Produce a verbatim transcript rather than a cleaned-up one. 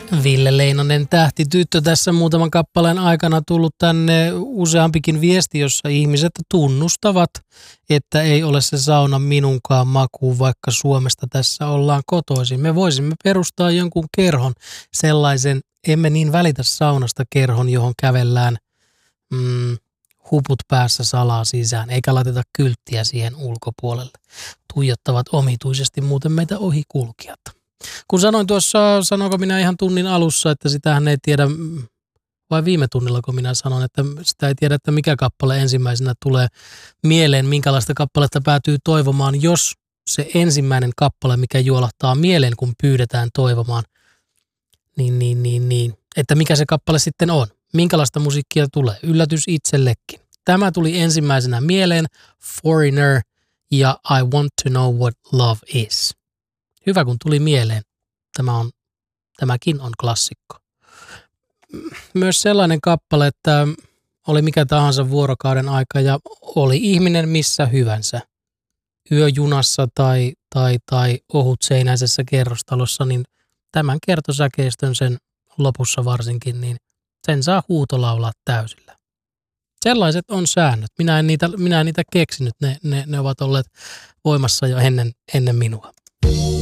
Ville Leinonen, tähtityttö, tässä muutaman kappaleen aikana tullut tänne useampikin viesti, jossa ihmiset tunnustavat, että ei ole se sauna minunkaan makuun, vaikka Suomesta tässä ollaan kotoisin. Me voisimme perustaa jonkun kerhon, sellaisen emme niin välitä saunasta kerhon, johon kävellään mm, huput päässä salaa sisään, eikä laiteta kylttiä siihen ulkopuolelle. Tuijottavat omituisesti muuten meitä ohikulkijat. Kun sanoin tuossa, sanoinko minä ihan tunnin alussa, että sitähän ei tiedä, vai viime tunnilla kun minä sanon, että sitä ei tiedä, että mikä kappale ensimmäisenä tulee mieleen, minkälaista kappaletta päätyy toivomaan, jos se ensimmäinen kappale, mikä juolahtaa mieleen, kun pyydetään toivomaan, niin, niin, niin, niin, että mikä se kappale sitten on, minkälaista musiikkia tulee, yllätys itsellekin. Tämä tuli ensimmäisenä mieleen, Foreigner ja I Want to Know What Love Is. Hyvä, kun tuli mieleen. Tämä on, tämäkin on klassikko. Myös sellainen kappale, että oli mikä tahansa vuorokauden aika ja oli ihminen missä hyvänsä. Yöjunassa tai, tai, tai ohutseinäisessä kerrostalossa, niin tämän kertosäkeistön sen lopussa varsinkin, niin sen saa huutolaulaa täysillä. Sellaiset on säännöt. Minä en niitä, minä en niitä keksinyt. Ne, ne, ne ovat olleet voimassa jo ennen, ennen minua.